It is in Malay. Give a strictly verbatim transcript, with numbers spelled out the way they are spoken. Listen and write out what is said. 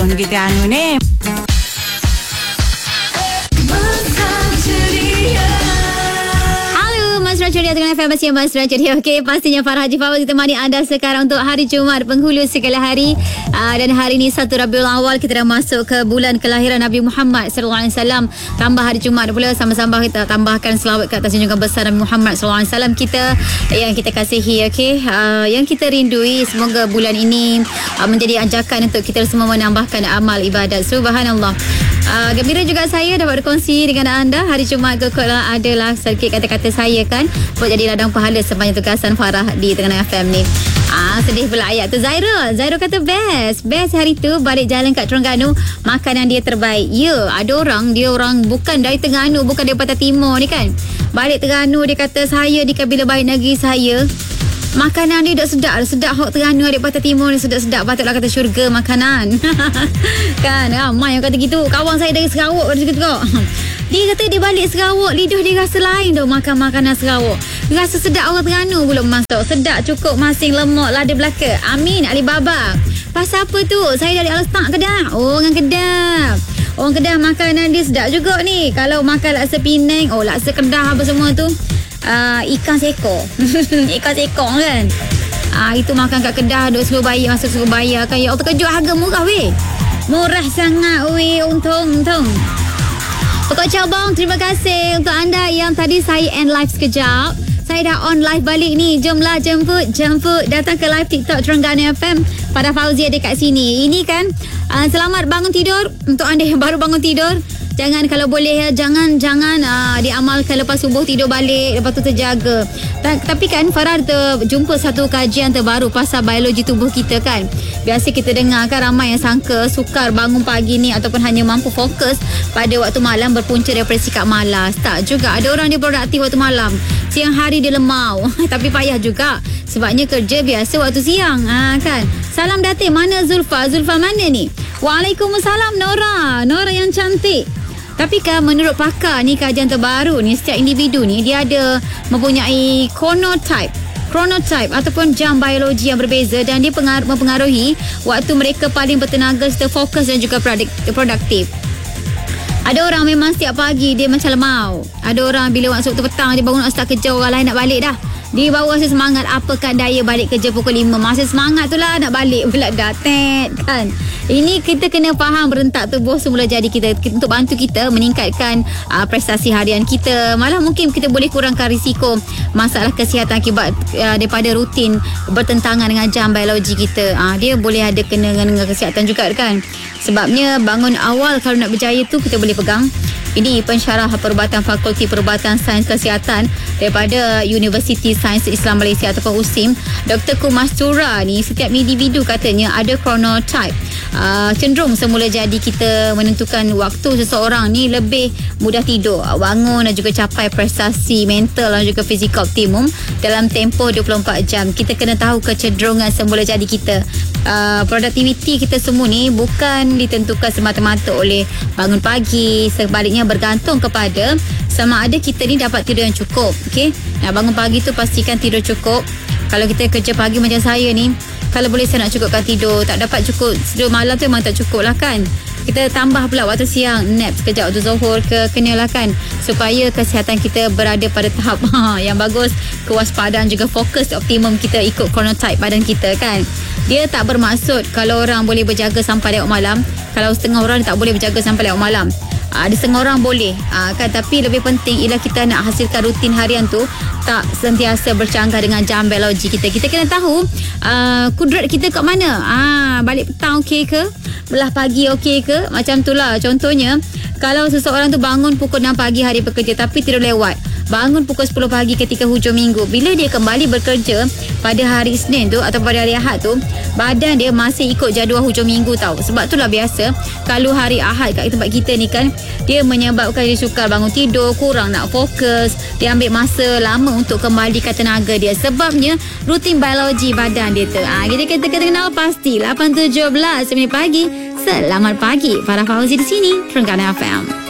Kita anu ni. Mesra Ceria dengan F M Bersih Mesra Ceria. Okey, pastinya Farah Haji Fawaz ditemani anda sekarang untuk hari Jumaat penghulu segala hari. Uh, dan hari ini satu Rabiul Awal, kita dah masuk ke bulan kelahiran Nabi Muhammad sallallahu alaihi wasallam. Tambah hari Jumaat pula, sama-sama kita tambahkan selawat ke atas junjungan besar Nabi Muhammad sallallahu alaihi wasallam kita yang kita kasihi. Okey, uh, yang kita rindui, semoga bulan ini uh, menjadi ajakan untuk kita semua menambahkan amal ibadat. Subhanallah. Uh, gembira juga saya dapat berkongsi dengan anda. Hari Jumaat kekal adalah sedikit kata-kata saya kan buat jadi ladang pahala sepanjang tugasan Farah di Tengah F M ni. Ah, sedih pula ayat tu. Zairul Zairul kata best Best hari tu balik jalan kat Terengganu, makanan dia terbaik. Ya, ada orang, dia orang bukan dari Terengganu, bukan dari Pantai Timur ni kan. Balik Terengganu, dia kata saya di Kabilah Baik negeri saya, makanan dia dah sedap. Sedap hok Terengganu, adik Pantai Timur ni sedap-sedap. Patutlah kata syurga makanan. Kan, ramai yang kata gitu. Kawan saya dari Sarawak kata gitu kok. Dia kata dia balik Sarawak, lidah dia rasa lain tau makan makanan Sarawak. Rasa sedap orang Terengganu pula masuk. Sedap, cukup, masing, lemak, lada belaka. Amin, Alibaba. Pasal apa tu? Saya dari Alstak Kedah. Oh, orang Kedah. Orang Kedah makanan dia sedap juga ni. Kalau makan laksa Penang, oh laksa Kedah apa semua tu. Uh, ikan sekor. Ikan sekor kan. Uh, itu makan kat Kedah, duk suruh bayar, masuk suruh bayar kan. Ya Allah, terkejut harga murah weh. Murah sangat weh. Untung, untung. Pokok Cabang, terima kasih untuk anda yang tadi saya end live sekejap. Saya dah on live balik ni. Jomlah jemput, jemput. Datang ke live TikTok Terengganu F M. Pada Fauzi ada kat sini. Ini kan, uh, selamat bangun tidur. Untuk anda yang baru bangun tidur, jangan, kalau boleh ya, jangan jangan uh, diamalkan lepas subuh tidur balik, lepas tu terjaga. Ta- tapi kan Farah terjumpa satu kajian terbaru pasal biologi tubuh kita kan. Biasa kita dengar kan ramai yang sangka sukar bangun pagi ni ataupun hanya mampu fokus pada waktu malam berpunca daripada sikap malas. Tak juga, ada orang dia produktif waktu malam, siang hari dia lemau. Tapi payah juga sebabnya kerja biasa waktu siang. Ha, kan. Salam Datin, mana Zulfa? Zulfa mana ni? Waalaikumsalam Nora. Nora yang cantik. Tapi kan menurut pakar ni, kajian terbaru ni, setiap individu ni dia ada mempunyai chronotype chronotype ataupun jam biologi yang berbeza, dan dia pengaruh, mempengaruhi waktu mereka paling bertenaga serta fokus dan juga produktif. Ada orang memang setiap pagi dia macam lemau. Ada orang bila waktu petang dia baru nak start kerja, orang lain nak balik dah. Dia baru rasa semangat, apakan daya balik kerja pukul lima. Masa semangat tu lah nak balik pula dah. Tet, kan. Ini kita kena faham berentak tubuh semula jadi kita, untuk bantu kita meningkatkan uh, prestasi harian kita. Malah mungkin kita boleh kurangkan risiko masalah kesihatan akibat uh, daripada rutin bertentangan dengan jam biologi kita. Uh, dia boleh ada kena dengan kesihatan juga kan. Sebabnya bangun awal kalau nak berjaya tu kita boleh pegang. Ini pensyarah perubatan Fakulti Perubatan Sains Kesihatan daripada Universiti Sains Islam Malaysia ataupun U S I M, Doktor Kumastura ni, setiap individu katanya ada chronotype. Uh, cenderung semula jadi kita menentukan waktu seseorang ni lebih mudah tidur, bangun dan juga capai prestasi mental dan juga fizikal optimum dalam tempoh dua puluh empat jam. Kita kena tahu kecenderungan semula jadi kita. Uh, produktiviti kita semua ni bukan ditentukan semata-mata oleh bangun pagi, sebaliknya bergantung kepada sama ada kita ni dapat tidur yang cukup. Okey, nak bangun pagi tu pastikan tidur cukup. Kalau kita kerja pagi macam saya ni, kalau boleh saya nak cukupkan tidur. Tak dapat cukup tidur malam tu memang tak cukup lah kan. Kita tambah pula waktu siang, nap sekejap waktu zuhur ke, kenalah kan, supaya kesihatan kita berada pada tahap yang bagus. Kewaspadaan juga fokus optimum kita ikut chronotype badan kita kan. Dia tak bermaksud kalau orang boleh berjaga sampai lewat malam, kalau setengah orang tak boleh berjaga sampai lewat malam. Ada setengah orang boleh aa, kan. Tapi lebih penting ialah kita nak hasilkan rutin harian tu tak sentiasa bercanggah dengan jam biologi kita. Kita kena tahu aa, kudrat kita kat mana. Aa, balik petang okey ke, belah pagi okey ke, macam tu lah. Contohnya kalau seseorang tu bangun pukul enam pagi hari bekerja tapi tidur lewat, bangun pukul sepuluh pagi ketika hujung minggu, bila dia kembali bekerja pada hari Isnin tu atau pada hari Ahad tu, badan dia masih ikut jadual hujung minggu tau. Sebab itulah biasa kalau hari Ahad kat tempat kita ni kan, dia menyebabkan dia sukar bangun tidur, kurang nak fokus, dia ambil masa lama untuk kembalikan tenaga dia. Sebabnya rutin biologi badan dia tu. Ha, jadi kita kena kenal pasti lapan tujuh belas minit pagi. Selamat pagi, Farah Fauzi di sini, Terengganu F M.